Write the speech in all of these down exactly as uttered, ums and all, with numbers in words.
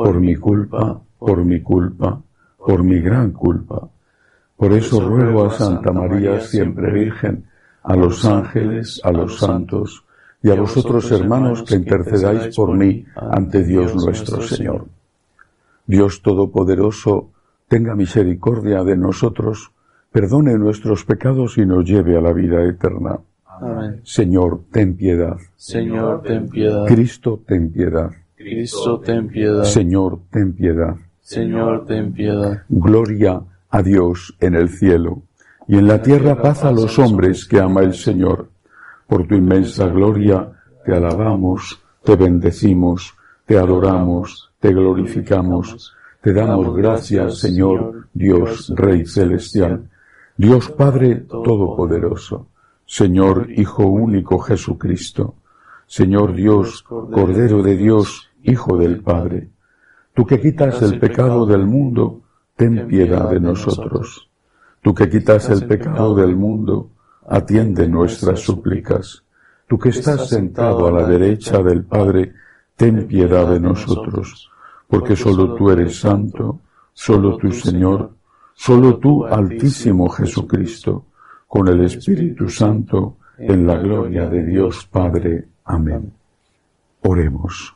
por mi culpa, por mi culpa, por mi gran culpa. Por eso ruego a Santa María, siempre Virgen, a los ángeles, a los santos, y a vosotros, hermanos, que intercedáis por mí ante Dios nuestro Señor. Dios Todopoderoso, tenga misericordia de nosotros, perdone nuestros pecados y nos lleve a la vida eterna. Amén. Señor, ten piedad. Señor, ten piedad. Cristo, ten piedad. Cristo, ten piedad. Señor, ten piedad. Señor, ten piedad. Gloria a Dios en el cielo, y en la tierra paz a los hombres que ama el Señor. Por tu inmensa gloria te alabamos, te bendecimos, te adoramos, te glorificamos, te damos gracias, Señor, Dios, Rey celestial, Dios Padre Todopoderoso, Señor Hijo único Jesucristo, Señor Dios, Cordero de Dios, Hijo del Padre. Tú que quitas el pecado del mundo, ten piedad de nosotros. Tú que quitas el pecado del mundo, atiende nuestras súplicas. Tú que estás sentado a la derecha del Padre, ten piedad de nosotros, porque solo tú eres santo, solo tú, Señor, solo tú, Altísimo Jesucristo, con el Espíritu Santo, en la gloria de Dios Padre. Amén. Oremos.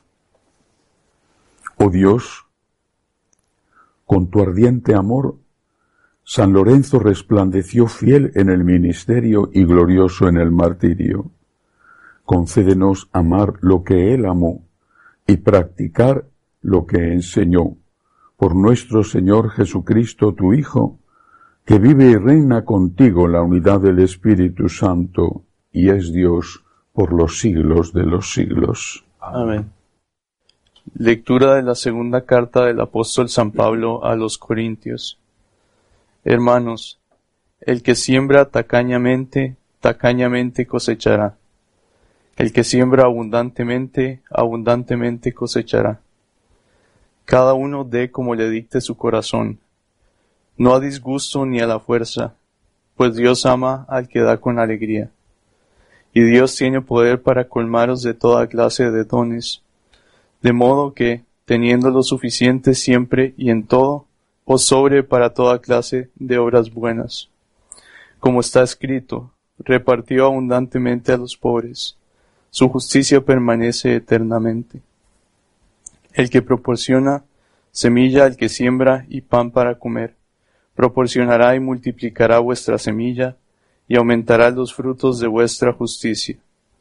Oh Dios, con tu ardiente amor, San Lorenzo resplandeció fiel en el ministerio y glorioso en el martirio. Concédenos amar lo que él amó y practicar lo que enseñó. Por nuestro Señor Jesucristo, tu Hijo, que vive y reina contigo en la unidad del Espíritu Santo y es Dios por los siglos de los siglos. Amén. Lectura de la segunda carta del apóstol San Pablo a los Corintios. Hermanos, el que siembra tacañamente, tacañamente cosechará. El que siembra abundantemente, abundantemente cosechará. Cada uno dé como le dicte su corazón, no a disgusto ni a la fuerza, pues Dios ama al que da con alegría. Y Dios tiene poder para colmaros de toda clase de dones, de modo que, teniendo lo suficiente siempre y en todo, os sobre para toda clase de obras buenas. Como está escrito, repartió abundantemente a los pobres, su justicia permanece eternamente. El que proporciona semilla al que siembra y pan para comer, proporcionará y multiplicará vuestra semilla y aumentará los frutos de vuestra justicia.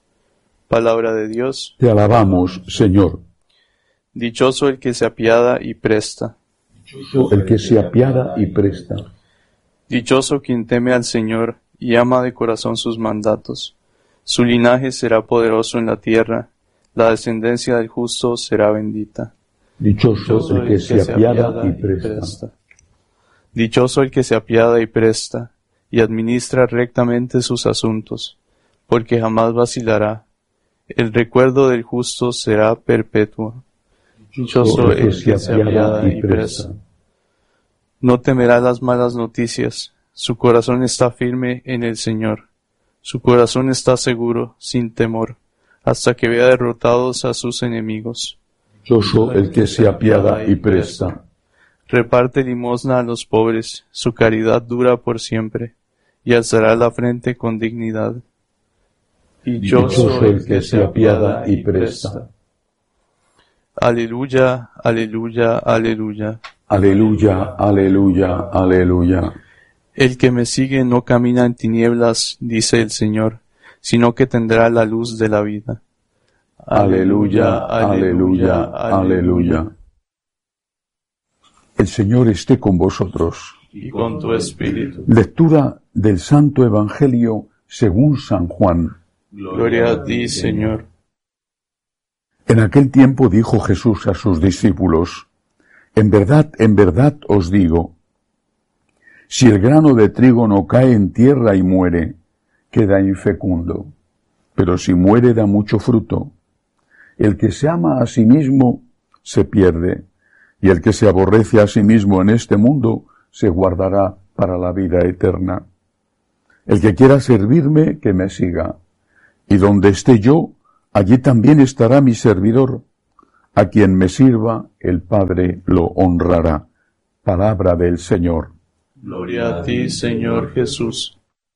Palabra de Dios. Te alabamos, Señor. Dichoso el que se apiada y presta. Dichoso el que se apiada y presta. Dichoso quien teme al Señor y ama de corazón sus mandatos. Su linaje será poderoso en la tierra, la descendencia del justo será bendita. Dichoso el que se apiada y presta. Dichoso el que se apiada y presta, y administra rectamente sus asuntos, porque jamás vacilará. El recuerdo del justo será perpetuo. Dichoso el que se apiada y presta. No temerá las malas noticias, su corazón está firme en el Señor. Su corazón está seguro, sin temor, hasta que vea derrotados a sus enemigos. Dichoso el que se apiada y presta. Reparte limosna a los pobres, su caridad dura por siempre, y alzará la frente con dignidad. Dichoso el que se apiada y presta. Aleluya, aleluya, aleluya. Aleluya, aleluya, aleluya. El que me sigue no camina en tinieblas, dice el Señor, sino que tendrá la luz de la vida. Aleluya, aleluya, aleluya. El Señor esté con vosotros. Y con tu espíritu. Lectura del Santo Evangelio según San Juan. Gloria a ti, Señor. En aquel tiempo dijo Jesús a sus discípulos: En verdad, en verdad os digo, si el grano de trigo no cae en tierra y muere, queda infecundo, pero si muere da mucho fruto. El que se ama a sí mismo se pierde, y el que se aborrece a sí mismo en este mundo se guardará para la vida eterna. El que quiera servirme, que me siga, y donde esté yo, allí también estará mi servidor. A quien me sirva, el Padre lo honrará. Palabra del Señor. Gloria a ti, Señor Jesús.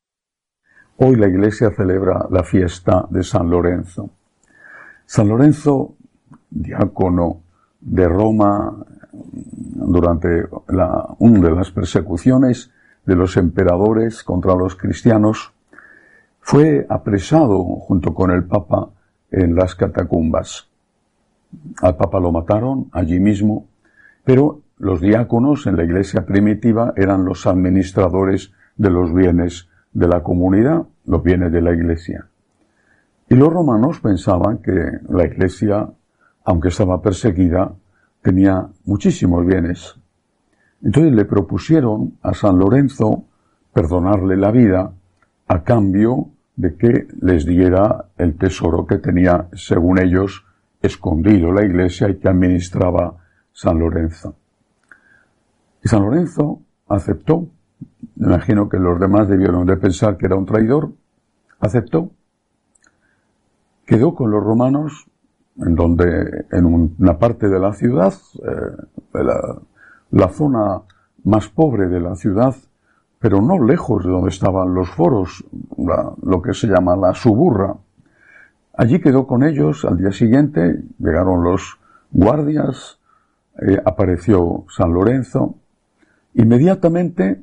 Hoy la Iglesia celebra la fiesta de San Lorenzo. San Lorenzo, diácono de Roma durante la, una de las persecuciones de los emperadores contra los cristianos, fue apresado junto con el Papa en las catacumbas. Al Papa lo mataron allí mismo, pero los diáconos en la Iglesia primitiva eran los administradores de los bienes de la comunidad, los bienes de la Iglesia. Y los romanos pensaban que la Iglesia, aunque estaba perseguida, tenía muchísimos bienes. Entonces le propusieron a San Lorenzo perdonarle la vida a cambio de que les diera el tesoro que tenía, según ellos, escondido la Iglesia y que administraba San Lorenzo. Y San Lorenzo aceptó. Me imagino que los demás debieron de pensar que era un traidor. Aceptó. Quedó con los romanos, en donde, en una parte de la ciudad, eh, de la, la zona más pobre de la ciudad, pero no lejos de donde estaban los foros, la, lo que se llama la suburra. Allí quedó con ellos. Al día siguiente llegaron los guardias, eh, apareció San Lorenzo. Inmediatamente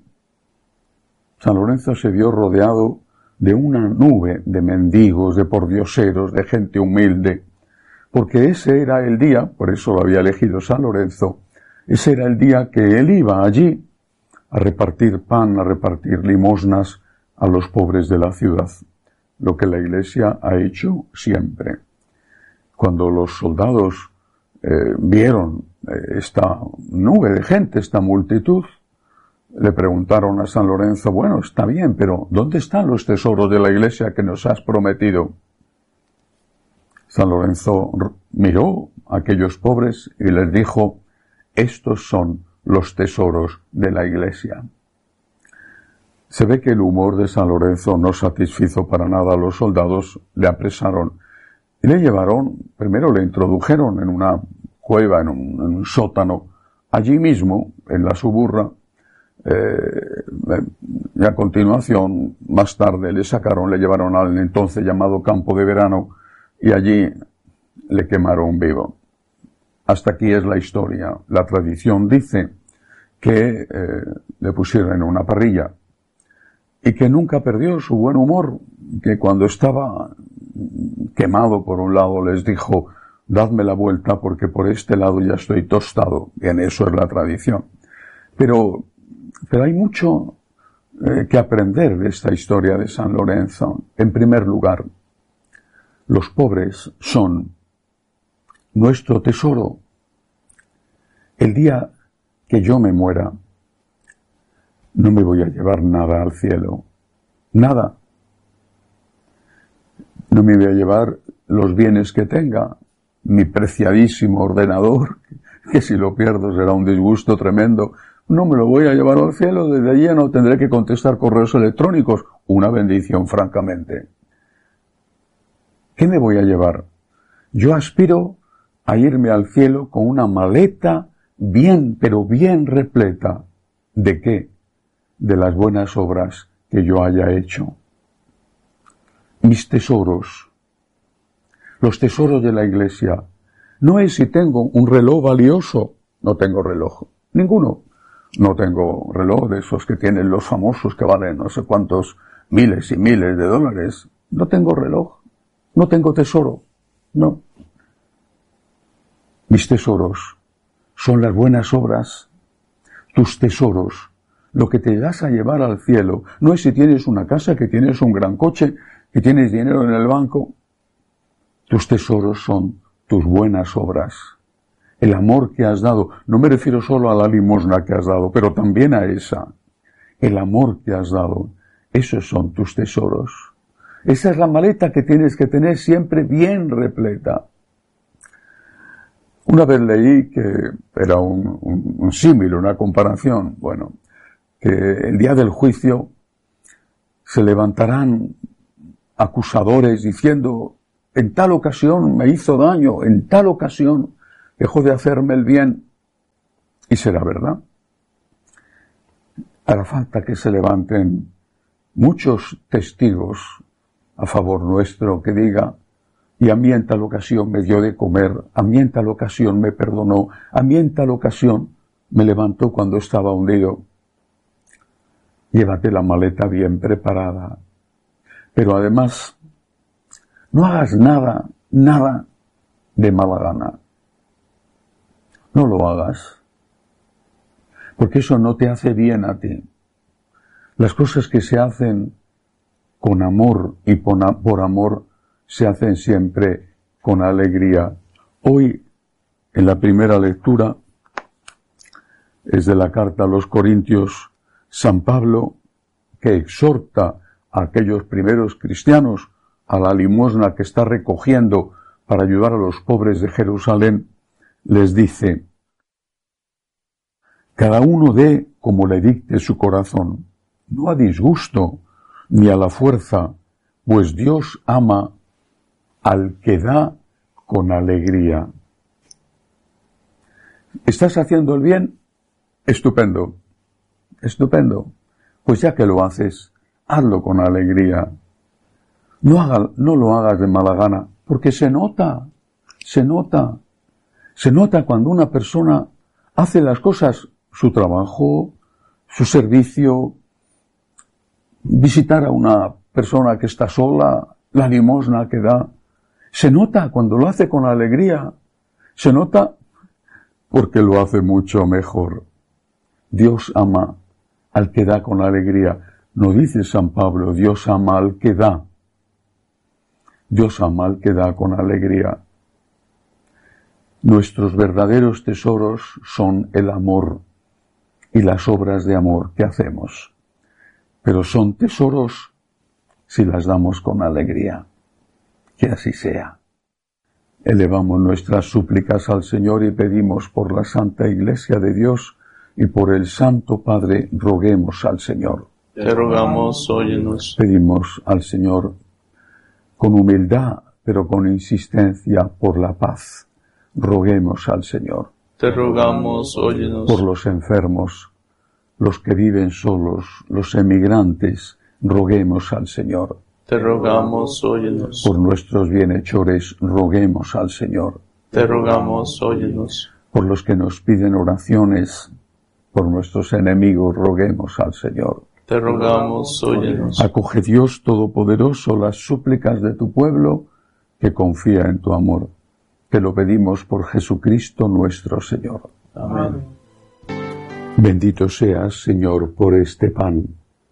San Lorenzo se vio rodeado de una nube de mendigos, de pordioseros, de gente humilde, porque ese era el día, por eso lo había elegido San Lorenzo, ese era el día que él iba allí a repartir pan, a repartir limosnas a los pobres de la ciudad, lo que la Iglesia ha hecho siempre. Cuando los soldados eh, vieron eh, esta nube de gente, esta multitud, le preguntaron a San Lorenzo, bueno, está bien, pero ¿dónde están los tesoros de la Iglesia que nos has prometido? San Lorenzo miró a aquellos pobres y les dijo, estos son los tesoros de la Iglesia. Se ve que el humor de San Lorenzo no satisfizo para nada a los soldados, le apresaron y le llevaron, primero le introdujeron en una cueva, en un, en un sótano, allí mismo, en la suburra. Eh, y a continuación, más tarde, le sacaron, le llevaron al entonces llamado campo de verano y allí le quemaron vivo. Hasta aquí es la historia. La tradición dice que eh, le pusieron en una parrilla y que nunca perdió su buen humor, que cuando estaba quemado por un lado les dijo, dadme la vuelta porque por este lado ya estoy tostado. Bien, eso es la tradición. Pero Pero hay mucho eh, que aprender de esta historia de San Lorenzo. En primer lugar, los pobres son nuestro tesoro. El día que yo me muera, no me voy a llevar nada al cielo. Nada. No me voy a llevar los bienes que tenga, mi preciadísimo ordenador, que si lo pierdo será un disgusto tremendo. No me lo voy a llevar al cielo, desde allí ya no tendré que contestar correos electrónicos. Una bendición, francamente. ¿Qué me voy a llevar? Yo aspiro a irme al cielo con una maleta bien, pero bien repleta. ¿De qué? De las buenas obras que yo haya hecho. Mis tesoros. Los tesoros de la Iglesia. No es si tengo un reloj valioso. No tengo reloj. Ninguno. No tengo reloj de esos que tienen los famosos que valen no sé cuántos miles y miles de dólares. No tengo reloj. No tengo tesoro. No. Mis tesoros son las buenas obras. Tus tesoros, lo que te vas a llevar al cielo, no es si tienes una casa, que tienes un gran coche, que tienes dinero en el banco. Tus tesoros son tus buenas obras. El amor que has dado, no me refiero solo a la limosna que has dado, pero también a esa. El amor que has dado, esos son tus tesoros. Esa es la maleta que tienes que tener siempre bien repleta. Una vez leí que era un, un, un símil, una comparación, bueno, que el día del juicio se levantarán acusadores diciendo, en tal ocasión me hizo daño, en tal ocasión dejó de hacerme el bien, y será verdad. Hará falta que se levanten muchos testigos a favor nuestro que diga, y a mí en tal ocasión me dio de comer, a mí en tal ocasión me perdonó, a mí en tal ocasión me levantó cuando estaba hundido. Llévate la maleta bien preparada, pero además no hagas nada, nada de mala gana. No lo hagas, porque eso no te hace bien a ti. Las cosas que se hacen con amor y por amor se hacen siempre con alegría. Hoy, en la primera lectura, es de la carta a los Corintios, San Pablo, que exhorta a aquellos primeros cristianos a la limosna que está recogiendo para ayudar a los pobres de Jerusalén, les dice: cada uno dé como le dicte su corazón, no a disgusto ni a la fuerza, pues Dios ama al que da con alegría. ¿Estás haciendo el bien? Estupendo, estupendo. Pues ya que lo haces, hazlo con alegría. No, haga, no lo hagas de mala gana, porque se nota, se nota. Se nota cuando una persona hace las cosas, su trabajo, su servicio, visitar a una persona que está sola, la limosna que da. Se nota cuando lo hace con alegría. Se nota porque lo hace mucho mejor. Dios ama al que da con alegría. No dice San Pablo, Dios ama al que da. Dios ama al que da con alegría. Nuestros verdaderos tesoros son el amor y las obras de amor que hacemos. Pero son tesoros si las damos con alegría. Que así sea. Elevamos nuestras súplicas al Señor y pedimos por la Santa Iglesia de Dios y por el Santo Padre, roguemos al Señor. Te rogamos, óyenos. Pedimos al Señor con humildad, pero con insistencia, por la paz. Roguemos al Señor. Te rogamos, óyenos. Por los enfermos, los que viven solos, los emigrantes, roguemos al Señor. Te rogamos, óyenos. Por nuestros bienhechores, roguemos al Señor. Te rogamos, óyenos. Por los que nos piden oraciones, por nuestros enemigos, roguemos al Señor. Te rogamos, óyenos. Acoge, Dios Todopoderoso, las súplicas de tu pueblo que confía en tu amor. Te lo pedimos por Jesucristo nuestro Señor. Amén. Bendito seas, Señor, por este pan,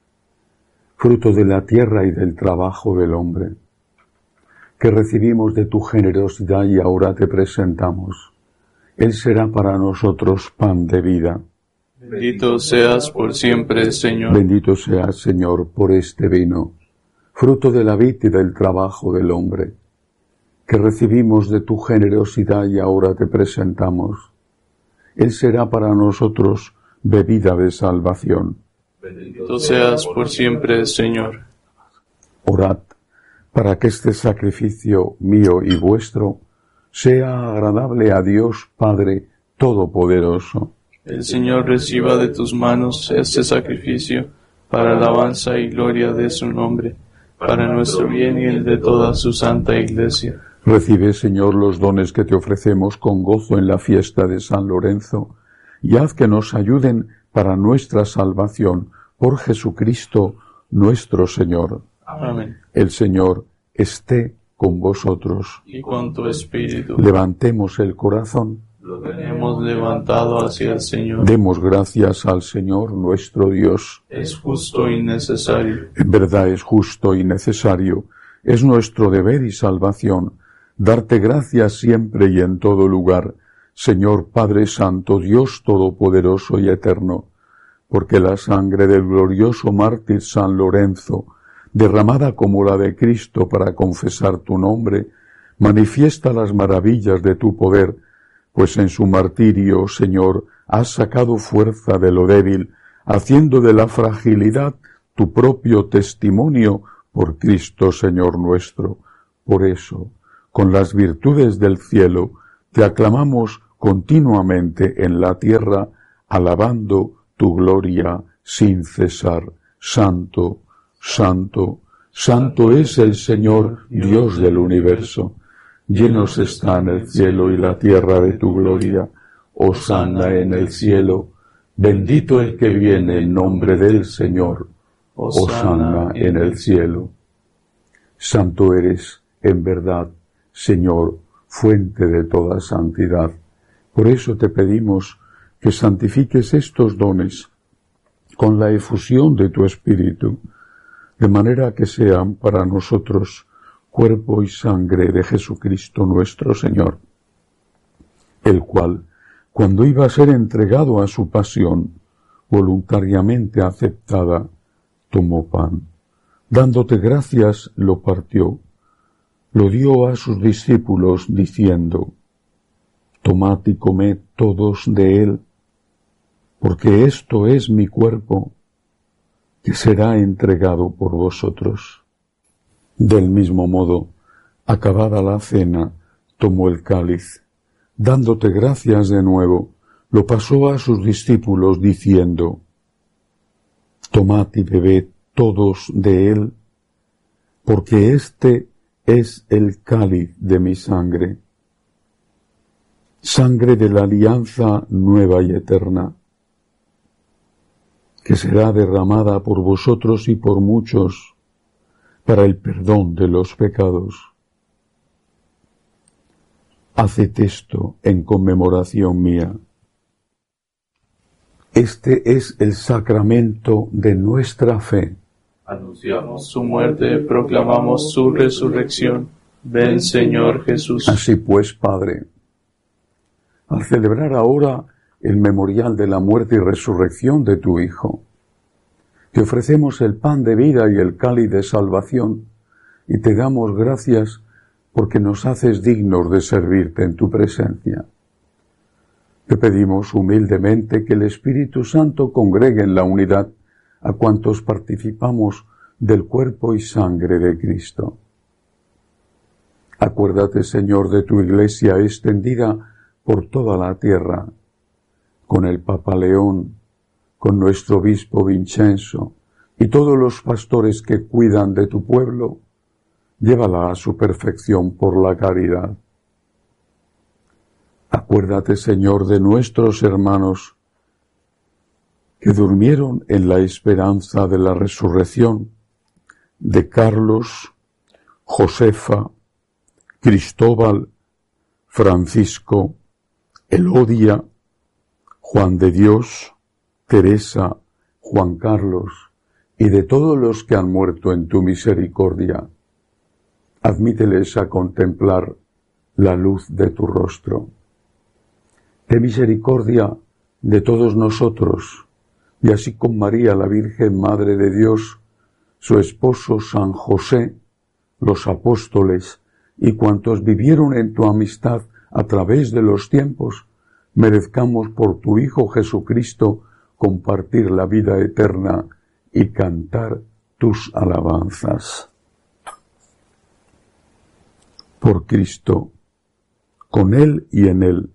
fruto de la tierra y del trabajo del hombre, que recibimos de tu generosidad y ahora te presentamos. Él será para nosotros pan de vida. Bendito seas por siempre, Señor. Bendito seas, Señor, por este vino, fruto de la vid y del trabajo del hombre, que recibimos de tu generosidad y ahora te presentamos. Él será para nosotros bebida de salvación. Bendito seas por siempre, Señor. Orad para que este sacrificio mío y vuestro sea agradable a Dios Padre Todopoderoso. El Señor reciba de tus manos este sacrificio para alabanza y gloria de su nombre, para nuestro bien y el de toda su santa Iglesia. Recibe, Señor, los dones que te ofrecemos con gozo en la fiesta de San Lorenzo, y haz que nos ayuden para nuestra salvación, por Jesucristo nuestro Señor. Amén. El Señor esté con vosotros. Y con tu espíritu. Levantemos el corazón. Lo tenemos levantado hacia el Señor. Demos gracias al Señor nuestro Dios. Es justo y necesario. En verdad es justo y necesario. Es nuestro deber y salvación darte gracias siempre y en todo lugar, Señor Padre Santo, Dios Todopoderoso y Eterno, porque la sangre del glorioso mártir San Lorenzo, derramada como la de Cristo para confesar tu nombre, manifiesta las maravillas de tu poder, pues en su martirio, Señor, has sacado fuerza de lo débil, haciendo de la fragilidad tu propio testimonio por Cristo, Señor nuestro. Por eso, con las virtudes del cielo, te aclamamos continuamente en la tierra, alabando tu gloria sin cesar. Santo, santo, santo es el Señor, Dios del universo. Llenos están el cielo y la tierra de tu gloria. Hosana en el cielo. Bendito el que viene en nombre del Señor. Hosana en el cielo. Santo eres, en verdad, Señor, fuente de toda santidad. Por eso te pedimos que santifiques estos dones con la efusión de tu Espíritu, de manera que sean para nosotros cuerpo y sangre de Jesucristo nuestro Señor, el cual, cuando iba a ser entregado a su pasión, voluntariamente aceptada, tomó pan. Dándote gracias, lo partió, lo dio a sus discípulos, diciendo: Tomad y comed todos de él, porque esto es mi cuerpo, que será entregado por vosotros. Del mismo modo, acabada la cena, tomó el cáliz, dándote gracias de nuevo, lo pasó a sus discípulos, diciendo: Tomad y bebed todos de él, porque este es el cáliz de mi sangre, sangre de la alianza nueva y eterna, que será derramada por vosotros y por muchos para el perdón de los pecados. Haced esto en conmemoración mía. Este es el sacramento de nuestra fe. Anunciamos su muerte, proclamamos su resurrección. Ven, Señor Jesús. Así pues, Padre, al celebrar ahora el memorial de la muerte y resurrección de tu Hijo, te ofrecemos el pan de vida y el cáliz de salvación, y te damos gracias porque nos haces dignos de servirte en tu presencia. Te pedimos humildemente que el Espíritu Santo congregue en la unidad a cuantos participamos del cuerpo y sangre de Cristo. Acuérdate, Señor, de tu Iglesia extendida por toda la tierra, con el Papa León, con nuestro obispo Vincenzo y todos los pastores que cuidan de tu pueblo. Llévala a su perfección por la caridad. Acuérdate, Señor, de nuestros hermanos que durmieron en la esperanza de la resurrección, de Carlos, Josefa, Cristóbal, Francisco, Elodia, Juan de Dios, Teresa, Juan Carlos, y de todos los que han muerto en tu misericordia. Admíteles a contemplar la luz de tu rostro. Ten misericordia de todos nosotros, y así con María, la Virgen Madre de Dios, su esposo San José, los apóstoles y cuantos vivieron en tu amistad a través de los tiempos, merezcamos por tu Hijo Jesucristo compartir la vida eterna y cantar tus alabanzas. Por Cristo, con Él y en Él,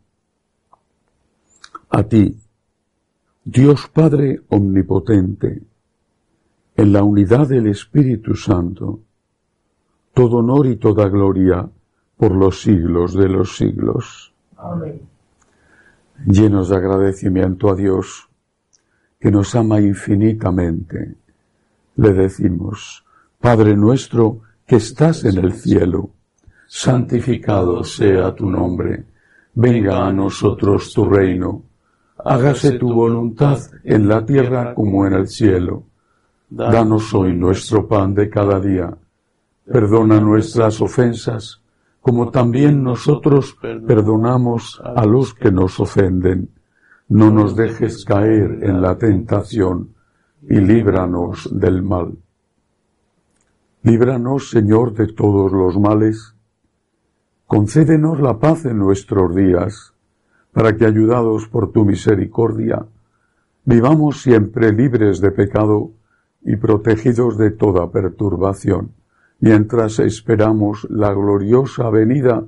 a ti, Dios Padre omnipotente, en la unidad del Espíritu Santo, todo honor y toda gloria por los siglos de los siglos. Amén. Llenos de agradecimiento a Dios, que nos ama infinitamente, le decimos: Padre nuestro que estás en el cielo, santificado sea tu nombre, venga a nosotros tu reino, hágase tu voluntad en la tierra como en el cielo. Danos hoy nuestro pan de cada día, perdona nuestras ofensas, como también nosotros perdonamos a los que nos ofenden. No nos dejes caer en la tentación, y líbranos del mal. Líbranos, Señor, de todos los males. Concédenos la paz en nuestros días, para que, ayudados por tu misericordia, vivamos siempre libres de pecado y protegidos de toda perturbación, mientras esperamos la gloriosa venida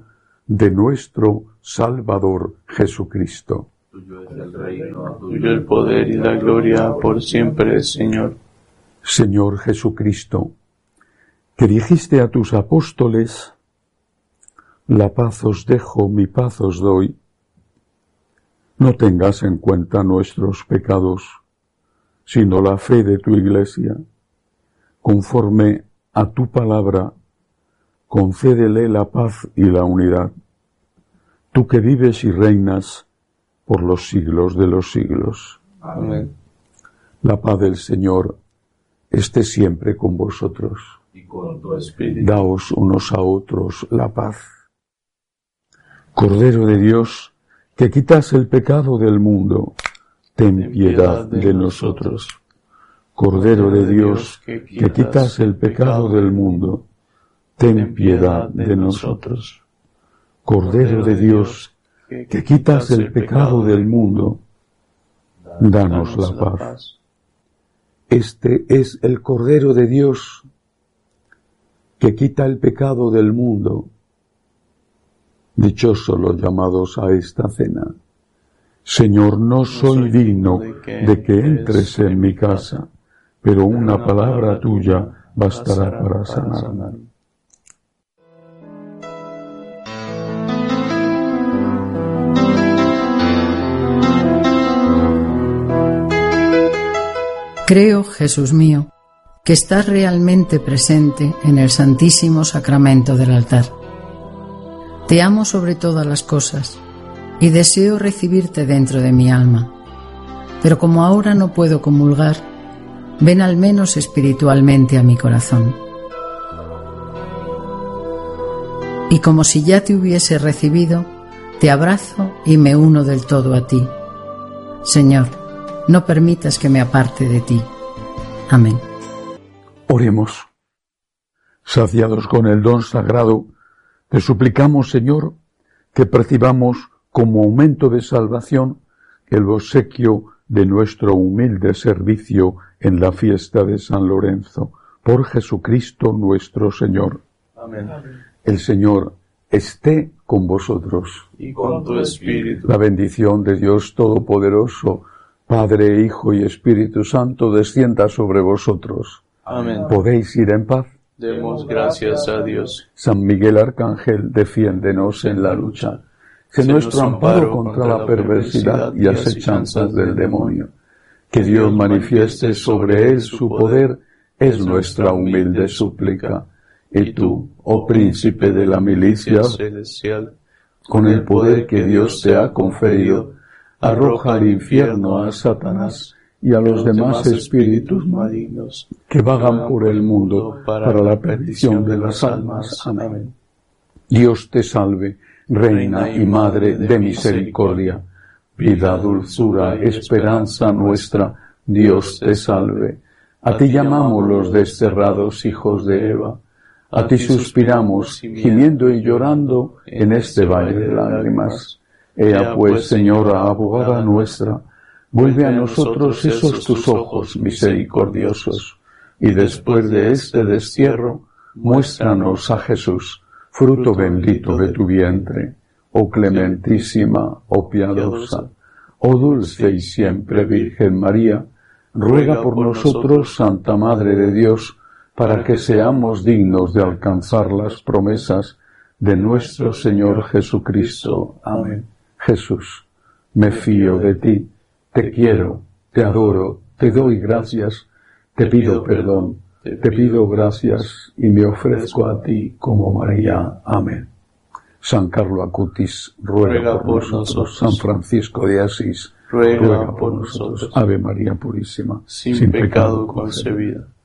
de nuestro Salvador Jesucristo. Tuyo es el reino, tuyo el poder y la gloria por siempre, Señor. Señor Jesucristo, que dijiste a tus apóstoles, la paz os dejo, mi paz os doy, no tengas en cuenta nuestros pecados, sino la fe de tu Iglesia. Conforme a tu palabra, concédele la paz y la unidad. Tú que vives y reinas por los siglos de los siglos. Amén. La paz del Señor esté siempre con vosotros. Y con tu espíritu. Daos unos a otros la paz. Cordero de Dios, que quitas el pecado del mundo, ten piedad de nosotros. Cordero de Dios, que quitas el pecado del mundo, ten piedad de nosotros. Cordero de Dios, que quitas el pecado del mundo, danos la paz. Este es el Cordero de Dios, que quita el pecado del mundo. Dichosos los llamados a esta cena. Señor, no soy digno de que entres en mi casa, pero una palabra tuya bastará para sanarme. Creo, Jesús mío, que estás realmente presente en el Santísimo Sacramento del altar. Te amo sobre todas las cosas y deseo recibirte dentro de mi alma. Pero como ahora no puedo comulgar, ven al menos espiritualmente a mi corazón. Y como si ya te hubiese recibido, te abrazo y me uno del todo a ti. Señor, no permitas que me aparte de ti. Amén. Oremos. Saciados con el don sagrado, te suplicamos, Señor, que percibamos como aumento de salvación el obsequio de nuestro humilde servicio en la fiesta de San Lorenzo, por Jesucristo nuestro Señor. Amén. El Señor esté con vosotros. Y con tu espíritu. La bendición de Dios Todopoderoso, Padre, Hijo y Espíritu Santo, descienda sobre vosotros. Amén. Podéis ir en paz. Demos gracias a Dios. San Miguel Arcángel, defiéndenos en la lucha. Sé nuestro amparo contra la perversidad y asechanzas del demonio. Que Dios manifieste sobre él su poder, es nuestra humilde súplica. Y tú, oh príncipe de la milicia celestial, con el poder que Dios te ha conferido, arroja al infierno a Satanás y a los demás espíritus malignos que vagan por el mundo para la perdición de las almas. Amén. Dios te salve, Reina y Madre de misericordia, vida, dulzura, esperanza nuestra, Dios te salve. A ti llamamos los desterrados hijos de Eva, a ti suspiramos, gimiendo y llorando en este valle de lágrimas. Ea pues, Señora, abogada nuestra, vuelve a nosotros esos tus ojos misericordiosos, y después de este destierro, muéstranos a Jesús, fruto bendito de tu vientre, oh clementísima, oh piadosa, oh dulce y siempre Virgen María, ruega por nosotros, Santa Madre de Dios, para que seamos dignos de alcanzar las promesas de nuestro Señor Jesucristo. Amén. Jesús, me fío de ti, te quiero, te adoro, te doy gracias, te pido perdón, te pido gracias y me ofrezco a ti como María. Amén. San Carlo Acutis, ruega, ruega por, por nosotros. nosotros. San Francisco de Asís, ruega, ruega por, por nosotros. nosotros. Ave María Purísima, sin, sin pecado concebida.